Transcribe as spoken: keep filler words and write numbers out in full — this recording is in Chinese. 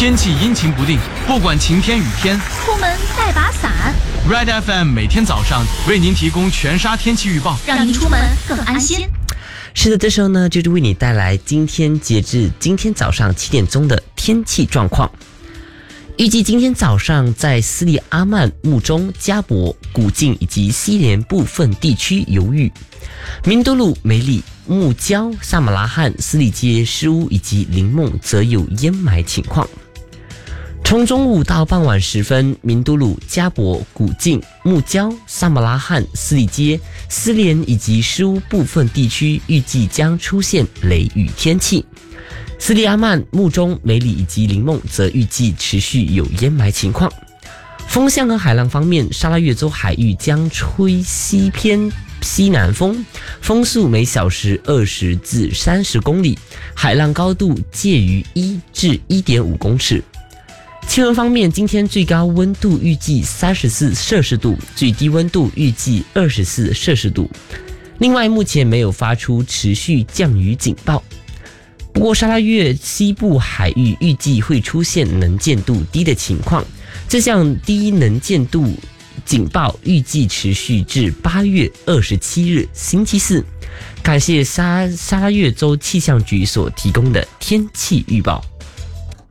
天气阴晴不定，不管晴天雨天， 出门带把伞。 Red F M 每天早上为您提供全沙天气预报， 让您出门更安心。 是的，这时候呢，就是为你带来今天截至今天早上七点钟的天气状况。预计今天早上在斯里阿曼、木中、加博、古晋以及西连部分地区有雨，明都鲁、梅里、木礁、萨马拉罕、斯里街、施乌以及林梦则有淹霾情况。从中午到傍晚时分，明都鲁、加博、古晋、木礁、萨马拉罕、斯里街、斯连以及施乌部分地区预计将出现雷雨天气。斯里阿曼、木中、梅里以及林梦则预计持续有淹霾情况。风向和海浪方面，沙拉越州海域将吹西偏西南风，风速每小时二十至三十公里，海浪高度介于一至一点五公尺。气温方面，今天最高温度预计三十四摄氏度，最低温度预计二十四摄氏度。另外，目前没有发出持续降雨警报。不过，沙拉越西部海域预计会出现能见度低的情况，这项低能见度警报预计持续至八月二十七日星期四。感谢沙沙拉越州气象局所提供的天气预报。